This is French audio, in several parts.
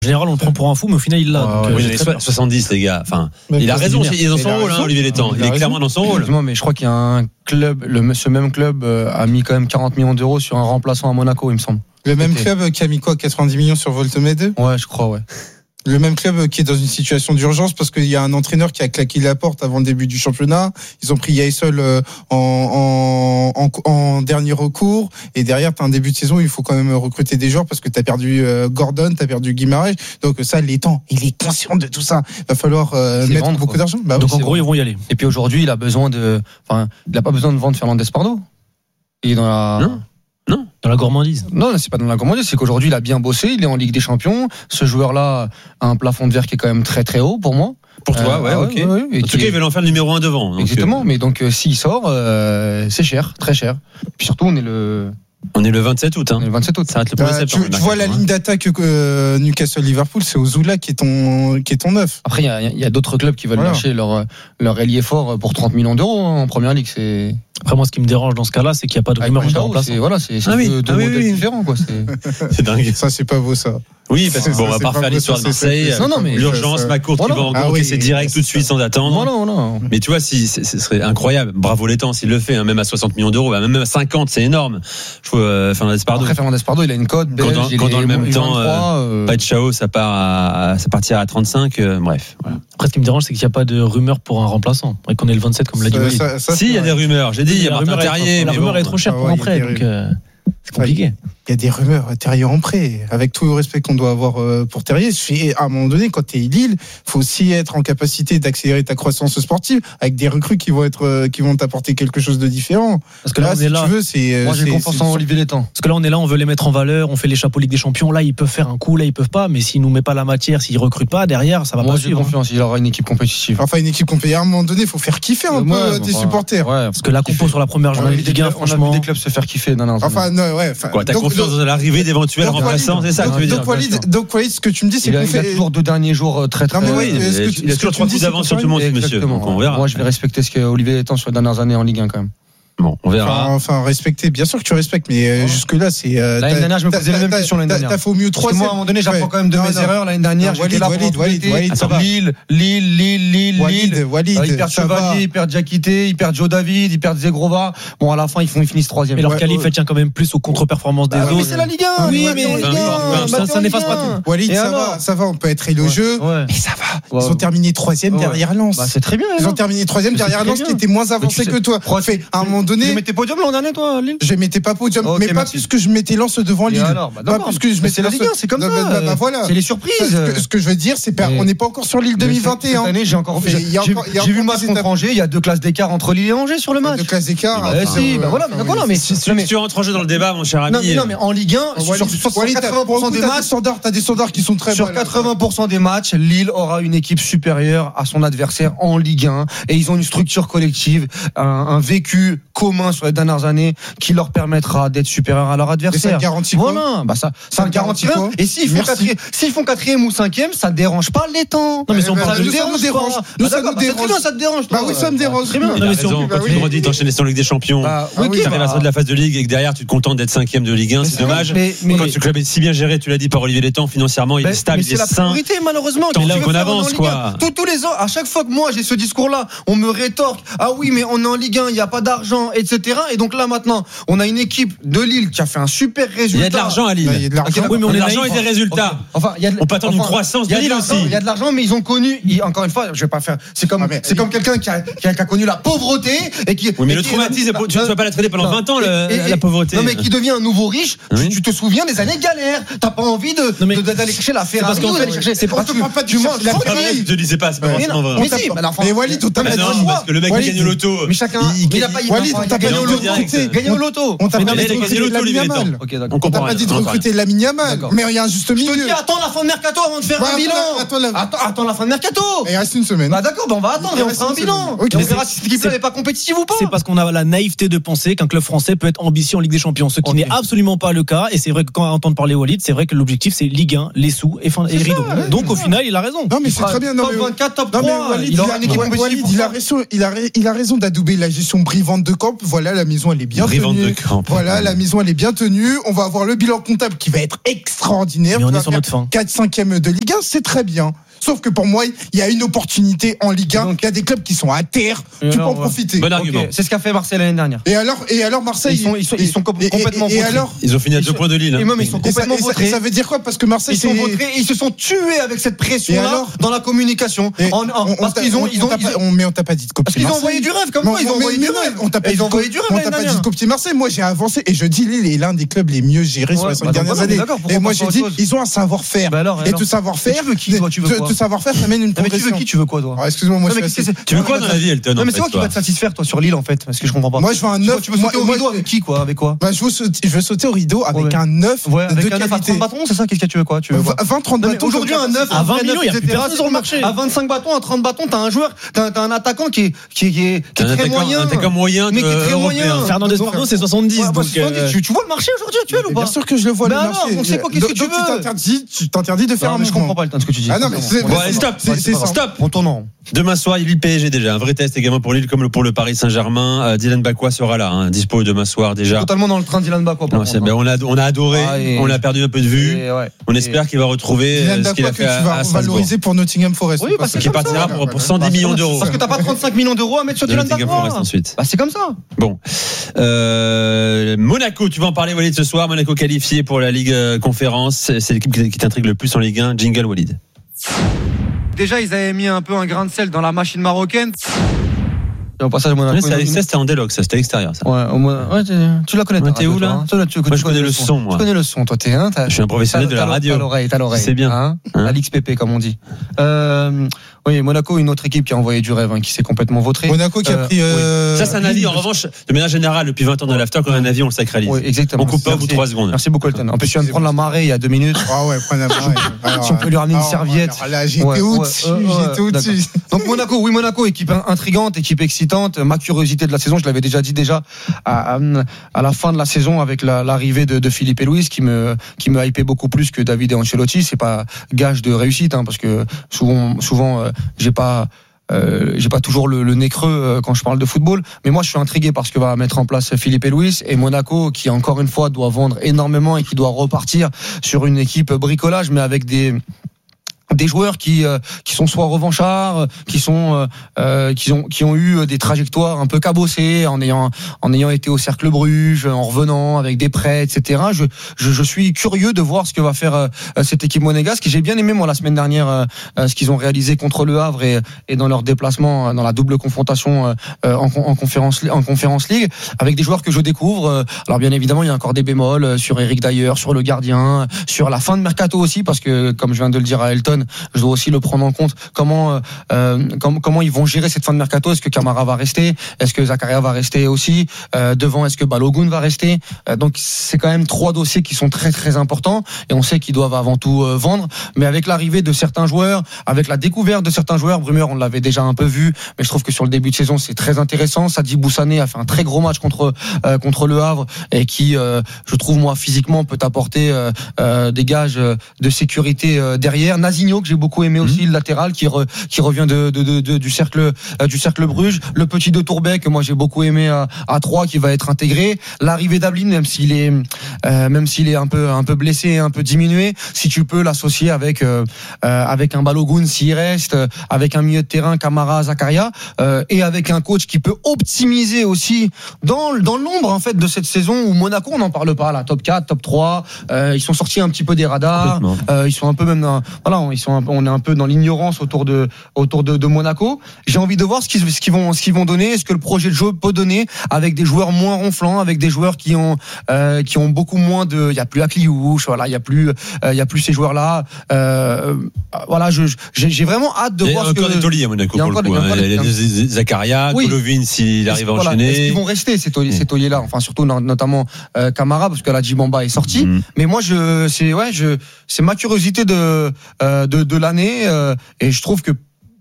En général, on le prend pour un fou, mais au final, il l'a. Oui, les 70, les gars. Enfin, il a raison. Il est dans son rôle, Olivier Létang. Il est clairement dans son rôle. Mais je crois qu'il y a un club, ce même club a mis quand même 40 millions d'euros sur un remplaçant à Monaco, il me semble. Le même club qui a mis quoi, 90 millions sur Voltemé 2 ? Ouais, je crois, ouais. Le même club qui est dans une situation d'urgence parce qu'il y a un entraîneur qui a claqué la porte avant le début du championnat. Ils ont pris Yaisol en dernier recours. Et derrière, t'as un début de saison, il faut quand même recruter des joueurs parce que t'as perdu Gordon, t'as perdu Guimarães. Donc ça, Létang, il est conscient de tout ça. Va falloir mettre vendre, beaucoup quoi. d'argent. Bah, Donc oui, en gros, ils vont y aller. Et puis aujourd'hui, il a pas besoin de vendre Fernandes Pardo. Il est dans la... Non, dans la gourmandise. Non, c'est pas dans la gourmandise, c'est qu'aujourd'hui il a bien bossé, il est en Ligue des Champions. Ce joueur-là a un plafond de verre qui est quand même très très haut pour moi. Pour toi, ouais, ok. Ouais. En tout cas, ils veulent en faire le numéro 1 devant. Donc, exactement, mais donc s'il sort, c'est cher, très cher. Puis surtout, on est le 27 août. le 27 août. Ça arrête le 1er septembre. tu vois la ligne d'attaque Newcastle-Liverpool, c'est Ozula qui est ton neuf. Après, il y a d'autres clubs qui veulent lâcher leur ailier fort pour 30 millions d'euros en première ligue. C'est... Après, moi, ce qui me dérange dans ce cas-là, c'est qu'il n'y a pas de rumeur de remplaçant. C'est deux modèles différents, quoi. C'est dingue. Ça, c'est pas beau, ça. Oui, parce que Ça, on va c'est pas pas refaire beau, l'histoire ça, de Marseille. Non, mais l'urgence, Macourt qui va encaisser direct tout de suite sans attendre. Voilà. Mais tu vois, si ce serait incroyable. Bravo Létang s'il le fait, hein, même à 60 millions d'euros, même à 50, c'est énorme. Je trouve Fernandes Pardo. Après, Fernandes Pardo, il a une cote. Quand dans le même temps, Paixão, ça partira à 35. Bref. Voilà. Après, ce qui me dérange, c'est qu'il n'y a pas de rumeur pour un remplaçant. Et qu'on est le 27, comme l'a dit Walid. Si, il y a des rumeurs. J'ai dit, il y a Martin Terrier. La rumeur est trop chère pour un prêt, donc c'est compliqué. Il y a des rumeurs, Terrier en prêt. Avec tout le respect qu'on doit avoir pour Terrier, à un moment donné, quand tu es Lille, faut aussi être en capacité d'accélérer ta croissance sportive avec des recrues qui vont t'apporter quelque chose de différent. Parce que là, on est là. Tu veux, c'est. Moi, j'ai confiance en Olivier Létang. Parce que là, on est là, on veut les mettre en valeur, on fait les chapeaux Ligue des Champions. Là, ils peuvent faire un coup, là, ils peuvent pas. Mais s'ils nous mettent pas la matière, s'ils recrutent pas, derrière, ça va pas suivre. Moi, j'ai confiance. Il aura une équipe compétitive. Enfin, une équipe compétitive. À un moment donné, il faut faire kiffer un peu tes supporters. Ouais, parce que la compo sur la première journée de Ligue 1, franchement. On a vu des clubs se faire kiffer. Enfin, non, ouais. T'as confiance dans l'arrivée d'éventuels remplaçants, c'est ça que tu veux dire. Donc, Walid, ce que tu me dis, c'est qu'on fait. Il a toujours 2 derniers jours très très. Il a toujours 3 coups d'avance sur tout le monde, monsieur. Donc on verra. Moi, je vais respecter ce que Olivier Létang sur les dernières années en Ligue 1 quand même. Bon, on verra. Enfin, respecter, bien sûr que tu respectes, mais jusque-là, c'est. L'année dernière, je me posais la même question l'année dernière. T'as fait au mieux 3. Moi, à un moment donné, j'apprends quand même de mes erreurs. L'année dernière, j'étais là pour Lille. Ils perdent Chevalier, ils perdent Diakité, ils perdent Joe David, ils perdent Zegrova. Bon, à la fin, ils finissent 3e. Mais leur qualif tient quand même plus aux contre-performances des autres. Mais c'est la Ligue 1. Oui, mais ça n'efface pas tout. Walid, ça va, on peut être élogieux, mais ça va. Ils ont terminé 3e derrière Lens. C'est très bien. Ils ont terminé 3e derrière Lens qui était moins avancé que toi. À un moment donné. Tu mettais podium l'an dernier, toi, Lille ? Je mettais pas podium, mais pas plus que je mettais Lens devant Lille. Pas plus que je mettais la Ligue 1, c'est comme ça. Voilà. C'est les surprises. Ce que je veux dire, c'est on n'est pas encore sur Lille 2021. Cette année, j'ai vu le match contre Angers. Il y a 2 classes d'écart entre Lille et Angers sur le match. 2 classes d'écart. Voilà, mais si tu rentres en jeu dans le débat, mon cher ami. Non, mais en Ligue 1, sur 80% des matchs, t'as des standards qui sont très sur 80% des matchs, Lille aura une équipe supérieure à son adversaire en Ligue 1 et ils ont une structure collective, un vécu commun sur les dernières années qui leur permettra d'être supérieurs à leur adversaire. Ça garantit quoi ? Voilà, ça garantit rien. Et s'ils font 4e ou 5e, ça dérange pas Létang. Non mais ça nous dérange. Ça te dérange. Bah oui, ça me dérange. Il a raison. Quand tu grandis, t'enchaînes sur Ligue des Champions. Tu arrives à la phase de Ligue et que derrière tu te contentes d'être 5e de Ligue 1, c'est dommage. Quand tu club est si bien géré, tu l'as dit par Olivier Létang, financièrement, il est stable, il est sain. C'est la priorité malheureusement. Tant qu'on avance quoi. Tous les ans, à chaque fois que moi j'ai ce discours-là, on me rétorque ah oui mais on est en Ligue 1, il n'y a pas d'argent, etc. Et donc là maintenant, on a une équipe de Lille qui a fait un super résultat. Il y a de l'argent à Lille. Il y a de l'argent. Oui, mais on a de l'argent et des résultats. On peut attendre une croissance de Lille aussi. Il y a de l'argent, mais ils ont connu. Encore une fois, je vais pas faire. C'est comme quelqu'un qui a connu la pauvreté et qui. Oui, mais le traumatisme, tu ne vas pas la traiter pendant 20 ans la pauvreté. Non, mais qui devient un nouveau riche. Tu te souviens des années galères. T'as pas envie d'aller chercher la Ferrari. C'est pas tu manges la Ferrari. Je disais pas, c'est pas forcément vrai. Mais si, mais Walid, on t'a pas dit parce que le mec a gagné au loto. Mais chacun. Walid, on t'a pas gagné au loto. On t'a pas dit de recruter Lamine Yamal. On t'a pas dit de recruter Lamine Yamal. Mais il y a un juste milieu. Je te dis, attends la fin de mercato avant de faire un bilan. Attends la fin de mercato. Il reste une semaine. Bah d'accord, on va attendre et on fera un bilan. On verra si cette équipe n'est pas compétitive ou pas. C'est parce qu'on a la naïveté de penser qu'un club français peut être ambitieux en Ligue des Champions, ce qui n'est absolument pas le cas. Et c'est vrai que quand on entend parler Walid, c'est vrai que l'objectif c'est Ligue 1, les sous et rideau. Donc au final, il a raison. Non mais c'est très bien. Top 24, top 3. Il a raison d'adouber la gestion brivante de camp. Voilà, la maison elle est bien tenue. Voilà, la maison elle est bien tenue. On va avoir le bilan comptable qui va être extraordinaire. Mais on est sur notre fin. 4-5e de Ligue 1, c'est très bien. Sauf que pour moi, il y a une opportunité en Ligue 1. Il y a des clubs qui sont à terre. Tu peux en profiter. Bon argument. Okay. C'est ce qu'a fait Marseille l'année dernière. Et alors Marseille, ils sont complètement et alors, ils ont fini à 2 points de Lille. Et même ils sont complètement vautrés. Ça veut dire quoi? Parce que Marseille, ils se sont tués avec cette pression-là dans la communication. Parce qu'ils ont, mais on t'a pas dit de copier. Parce qu'ils ont envoyé du rêve comme moi. Ils ont envoyé du rêve. Ils ont envoyé du rêve. On t'a pas dit de copier Marseille. Moi, j'ai avancé et je dis Lille est l'un des clubs les mieux gérés sur les 5 dernières années. Et moi, j'ai dit ils ont un savoir-faire. Et tout savoir-faire. Tout savoir-faire, ça mène une progression. Tu veux qui? Tu veux quoi, toi? Excuse-moi, moi tu veux quoi dans la vie, Elton? Non, mais c'est quoi qui va te satisfaire, toi, sur Lille, en fait? Parce que je comprends pas. Moi, je veux un 9. Tu veux sauter au rideau avec qui, quoi? Avec quoi? Je veux sauter au rideau avec un 9 avec un 9 à 30 bâtons, c'est ça? Qu'est-ce que tu veux, quoi? 20-30 bâtons. Aujourd'hui, un 9 à 20 millions, il y a plus personne sur le marché. À 25 bâtons, à 30 bâtons, t'as un joueur, t'as un attaquant qui est très moyen. Un attaquant moyen, mais qui est très moyen. Fernandez Pardo, c'est 70. Tu vois le marché aujourd'hui actuel ou pas? Bien sûr que je le vois, le marché. On sait pas qu'est-ce que tu veux. Tu t'interdis de faire un mouvement. Je comprends pas ce que tu dis. Ah non, mais stop. On tourne. Demain soir, il y a PSG déjà. Un vrai test également pour Lille comme pour le Paris Saint-Germain. Dylan Bakwa sera là, dispo demain soir déjà. Totalement dans le train Dylan Bakwa. On a adoré, on l'a perdu un peu de vue. On espère qu'il va retrouver ce qu'il a fait à Strasbourg. Valoriser pour Nottingham Forest. Oui, parce qui partira pour 110 millions d'euros. Parce que t'as pas 35 millions d'euros à mettre sur Dylan Bakwa. Ensuite. C'est comme ça. Bon. Monaco, tu vas en parler, Walid, ce soir. Monaco qualifié pour la Ligue Conférence. C'est l'équipe qui t'intrigue le plus en Ligue 1. Jingle, Walid. Déjà, ils avaient mis un peu un grain de sel dans la machine marocaine. Au passage, Monaco. Ça, c'était en déloc, ça, c'était à l'extérieur, ça. Ouais, tu la connais. T'es où, là? Moi, je connais le son, moi. Tu connais le son, toi, je suis un professionnel de la radio. T'as l'oreille. C'est bien. La l'XPP, comme on dit. Oui, Monaco, une autre équipe qui a envoyé du rêve, qui s'est complètement vautré. Monaco qui a pris. Ça, c'est un avis, en revanche, de manière générale, depuis 20 ans de l'after, quand on a un avis, on le sacralise. Oui, exactement. On coupe pas au bout de 3 secondes. Merci beaucoup, Elton. En plus, je viens de prendre la marée il y a 2 minutes. Ah ouais, prends la marée. Si on peut lui ramener une serviette. Là, j'étais au-dessus. Donc, Monaco, équipe intrigante, équipe excitante. Ma curiosité de la saison, je l'avais déjà dit à la fin de la saison avec l'arrivée de Philippe et Luis qui me hypait beaucoup plus que David et Ancelotti. C'est pas gage de réussite, parce que souvent j'ai pas toujours le nez creux quand je parle de football, mais moi je suis intrigué par ce que va mettre en place Philippe et Luis, et Monaco qui encore une fois doit vendre énormément et qui doit repartir sur une équipe bricolage, mais avec des joueurs qui sont soit revanchards, qui ont eu des trajectoires un peu cabossées en ayant été au Cercle Bruges, en revenant avec des prêts, etc. Je suis curieux de voir ce que va faire cette équipe monégasque. J'ai bien aimé, moi, la semaine dernière ce qu'ils ont réalisé contre Le Havre et dans leur déplacement dans la double confrontation en Conférence League, avec des joueurs que je découvre. Alors bien évidemment, il y a encore des bémols sur Eric Dyer, sur le gardien, sur la fin de mercato aussi, parce que comme je viens de le dire à Elton, je dois aussi le prendre en compte. Comment ils vont gérer cette fin de mercato? Est-ce que Camara va rester? Est-ce que Zakaria va rester aussi? Devant, est-ce que Balogun va rester? Donc c'est quand même 3 dossiers qui sont très très importants, et on sait qu'ils doivent avant tout vendre. Mais avec l'arrivée de certains joueurs, avec la découverte de certains joueurs, Brummer, on l'avait déjà un peu vu, mais je trouve que sur le début de saison c'est très intéressant. Sadji Boussané a fait un très gros match contre Le Havre, et qui je trouve, moi, physiquement peut apporter des gages de sécurité derrière. Nazinho, que j'ai beaucoup aimé aussi, le latéral qui revient du cercle Bruges. Le petit de Tourbet, que moi j'ai beaucoup aimé à 3, qui va être intégré. L'arrivée d'Ablin, même s'il est un peu blessé, un peu diminué, si tu peux l'associer avec un Balogun s'il reste, avec un milieu de terrain Camara, Zakaria, et avec un coach qui peut optimiser aussi dans l'ombre en fait de cette saison où Monaco, on n'en parle pas, la top 4, top 3, ils sont sortis un petit peu des radars, ils sont un peu même on est un peu dans l'ignorance autour de Monaco. J'ai envie de voir ce qu'ils vont donner, ce que le projet de jeu peut donner, avec des joueurs moins ronflants, avec des joueurs qui ont beaucoup moins de, il y a plus Akliouche, voilà, il y a plus ces joueurs là, voilà, j'ai vraiment hâte de voir ce que. Il y a encore des tauliers à Monaco pour le coup. Il y a des Zakaria, Golovin s'il arrive à enchaîner. Est-ce qu'ils vont rester ces tauliers là, enfin surtout notamment Camara, parce que la Djibamba est sortie. Mais moi c'est ma curiosité de l'année, et je trouve que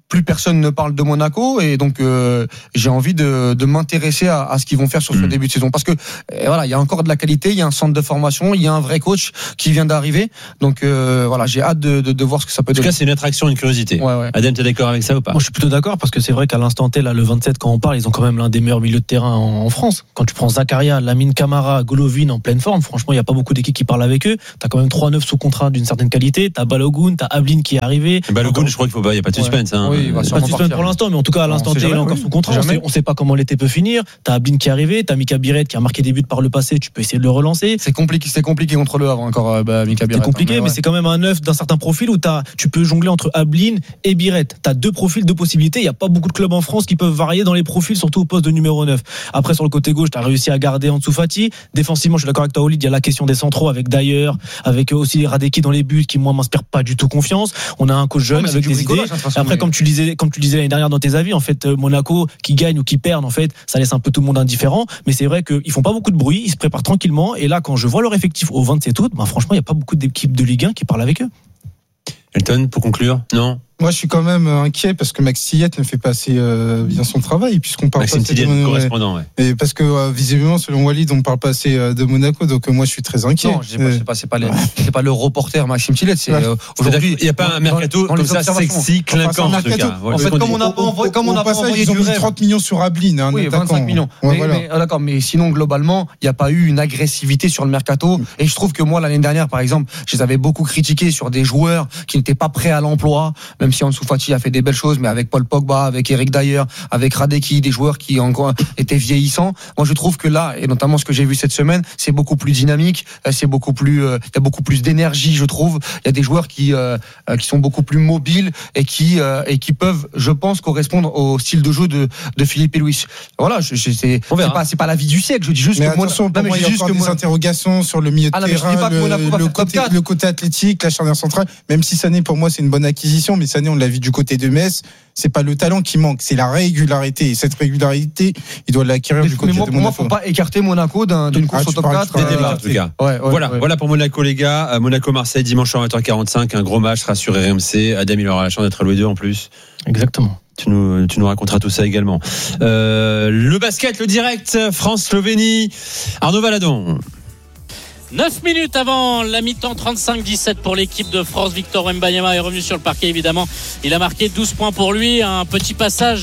plus personne ne parle de Monaco, et donc j'ai envie de m'intéresser à ce qu'ils vont faire sur ce début de saison, parce que voilà, il y a encore de la qualité, il y a un centre de formation, il y a un vrai coach qui vient d'arriver, donc voilà, j'ai hâte de voir ce que ça peut donner. En tout cas, c'est une attraction, une curiosité. Ouais. Adem, t'es d'accord avec ça ou pas? Moi, je suis plutôt d'accord, parce que c'est vrai qu'à l'instant T, là, le 27, quand on parle, ils ont quand même l'un des meilleurs milieux de terrain en France. Quand tu prends Zakaria, Lamine Camara, Golovin en pleine forme, franchement, il n'y a pas beaucoup d'équipes qui parlent avec eux. T'as quand même 3-9 sous contrat d'une certaine qualité. T'as Balogun, t'as Ablin qui est arrivé. Balogun, je crois qu'il faut pas, il n'y a pas de suspense. Hein. Oui, pas de suspense pour l'instant, mais en tout cas, à l'instant T, il est encore sous contrat. On sait pas comment l'été peut finir. T'as Ablin qui est arrivé, t'as Mika Biret qui a marqué des buts par le passé, tu peux essayer de le relancer. C'est compliqué contre le Havre encore, Mika Biret. C'est compliqué, mais c'est quand même un 9 d'un certain profil où tu peux jongler entre Ablin et Biret. T'as deux profils, deux possibilités. Il n'y a pas beaucoup de clubs en France qui peuvent varier dans les profils, surtout au poste de numéro 9. Après, sur le côté gauche, t'as réussi à garder Ansu Fati. Défensivement, je suis d'accord avec toi, Walid, il y a la question des centraux avec Dyer, avec aussi Radeki dans les buts qui, moi, m'inspire pas du tout confiance. On a un coach jeune avec des idées. Après, comme tu disais l'année dernière dans tes avis, en fait, Monaco, qui gagne ou qui perd, en fait, ça laisse un peu tout le monde indifférent. Mais c'est vrai qu'ils font pas beaucoup de bruit, ils se préparent tranquillement. Et là, quand je vois leur effectif au 27 août, franchement, il n'y a pas beaucoup d'équipes de Ligue 1 qui parlent avec eux. Elton, pour conclure, non? Moi, je suis quand même inquiet parce que Max Tillet ne fait pas assez bien son travail, puisqu'on parle Maxime pas assez Tillet, correspondant, ouais. Et parce que visiblement, selon Walid, on parle pas assez de Monaco, donc moi, je suis très inquiet. Non, c'est pas le reporter Maxime Tillet. C'est aujourd'hui, il n'y a pas un mercato comme ça sexy, clinquant. En fait, comme on n'a pas envoyé ils ont mis 30 millions sur Ablin, oui, 25 millions. D'accord, mais sinon globalement, il n'y a pas eu une agressivité sur le mercato. Et je trouve que moi, l'année dernière, par exemple, je les avais beaucoup critiqués sur des joueurs qui n'étaient pas prêts à l'emploi, même si Ansu Fati a fait des belles choses, mais avec Paul Pogba, avec Eric Dyer, avec Radeki, des joueurs qui encore étaient vieillissants. Moi, je trouve que là, et notamment ce que j'ai vu cette semaine, c'est beaucoup plus dynamique, c'est beaucoup plus, il y a beaucoup plus d'énergie, je trouve. Il y a des joueurs qui sont beaucoup plus mobiles et qui peuvent, je pense, correspondre au style de jeu de Philippe Luis. Voilà, c'est pas la vie du siècle. Je dis juste mais que attention, pour moi, il y a encore des interrogations sur le milieu de terrain, le côté athlétique, la charnière centrale. Même si Sané, pour moi, c'est une bonne acquisition, mais Sané, on l'a vu du côté de Metz, c'est pas le talent qui manque, c'est la régularité. Et cette régularité, il doit l'acquérir du côté de Monaco. Pour moi, faut pas écarter Monaco d'une course au top 4. Des débats, en tout cas. Voilà pour Monaco, les gars. Monaco-Marseille, dimanche à 20h45, un gros match sera sur RMC. Adam, il aura la chance d'être à l'O2 en plus. Exactement. Tu nous raconteras tout ça également. Le basket, le direct, France-Slovénie. Arnaud Valadon. 9 minutes avant la mi-temps, 35-17 pour l'équipe de France. Victor Wembanyama est revenu sur le parquet, évidemment. Il a marqué 12 points pour lui. Un petit passage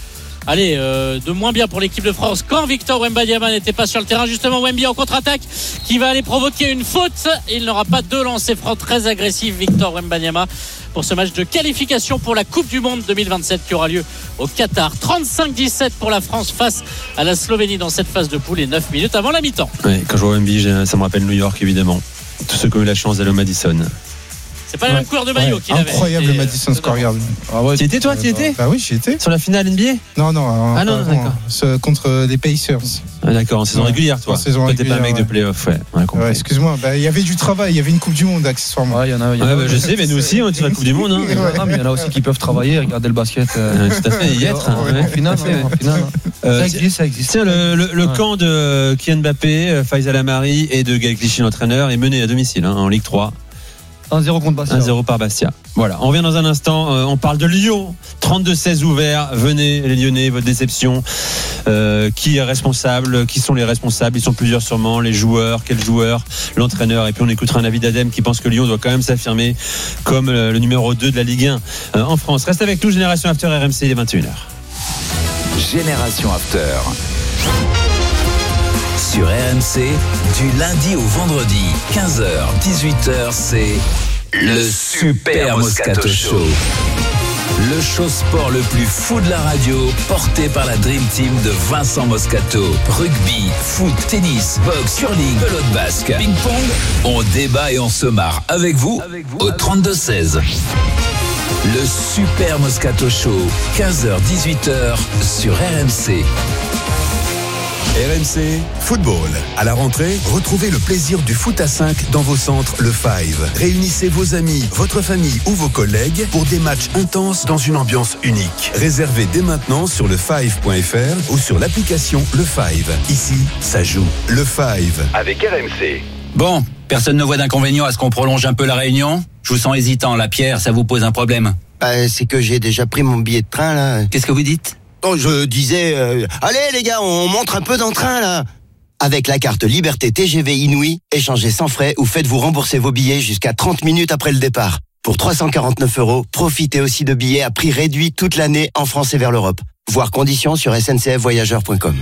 de moins bien pour l'équipe de France quand Victor Wembanyama n'était pas sur le terrain. Justement, Wemby en contre-attaque qui va aller provoquer une faute. Il n'aura pas de lancer franc très agressif, Victor Wembanyama, pour ce match de qualification pour la Coupe du Monde 2027 qui aura lieu au Qatar. 35-17 pour la France face à la Slovénie dans cette phase de poule et 9 minutes avant la mi-temps. Ouais, quand je vois Wemby, ça me rappelle New York, évidemment. Tous ceux qui ont eu la chance d'aller au Madison. C'est pas la même couleur de maillot qu'il avait. Incroyable le Madison Square Garden. Tu y étais, toi? Tu y étais? Bah oui, j'y étais. Sur la finale NBA? Non, d'accord. Contre les Pacers. D'accord, en saison régulière, toi. Toi, t'es pas un mec de playoff, ouais. Excuse-moi, il y avait du travail, il y avait une Coupe du Monde, accessoirement. Il y en a. Je sais, mais nous aussi, on est sur la Coupe du Monde. Mais il y en a aussi qui peuvent travailler, regarder le basket. Tout à fait, y être. En finale. Ça existe. Tiens, le camp de Kylian Mbappé, Faisal Amari et de Gaël Clichy, l'entraîneur, est mené à domicile en Ligue 3. 1-0 contre Bastia. 1-0 par Bastia. Voilà, on revient dans un instant. On parle de Lyon. 32-16 ouverts. Venez, les Lyonnais, votre déception. Qui est responsable? Qui sont les responsables? Ils sont plusieurs sûrement. Les joueurs, quels joueurs? L'entraîneur. Et puis on écoutera un avis d'Adem qui pense que Lyon doit quand même s'affirmer comme le numéro 2 de la Ligue 1 en France. Reste avec nous, Génération After RMC, il est 21h. Génération After. Sur RMC, du lundi au vendredi, 15h, 18h, c'est le Super Moscato Show. Le show sport le plus fou de la radio, porté par la Dream Team de Vincent Moscato. Rugby, foot, tennis, boxe, curling, pelote basque, ping-pong. On débat et on se marre avec vous au 32-16. Le Super Moscato Show, 15h-18h sur RMC. RMC Football. À la rentrée, retrouvez le plaisir du foot à 5 dans vos centres Le Five. Réunissez vos amis, votre famille ou vos collègues pour des matchs intenses dans une ambiance unique. Réservez dès maintenant sur lefive.fr ou sur l'application Le Five. Ici, ça joue. Le Five avec RMC. Bon, personne ne voit d'inconvénient à ce qu'on prolonge un peu la réunion? Je vous sens hésitant, la Pierre, ça vous pose un problème? C'est que j'ai déjà pris mon billet de train, là. Qu'est-ce que vous dites? Oh, je disais, allez les gars, on montre un peu dans le train, là. Avec la carte Liberté TGV Inouï, échangez sans frais ou faites-vous rembourser vos billets jusqu'à 30 minutes après le départ. Pour 349 €, profitez aussi de billets à prix réduit toute l'année en France et vers l'Europe. Voir conditions sur sncfvoyageurs.com.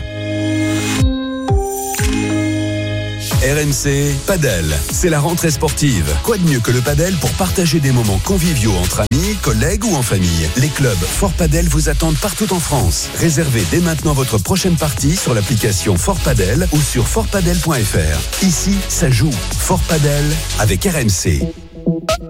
RMC Padel, c'est la rentrée sportive. Quoi de mieux que le padel pour partager des moments conviviaux entre amis, collègues ou en famille? Les clubs Fort Padel vous attendent partout en France. Réservez dès maintenant votre prochaine partie sur l'application Fort Padel ou sur fortpadel.fr. Ici, ça joue. Fort Padel avec RMC.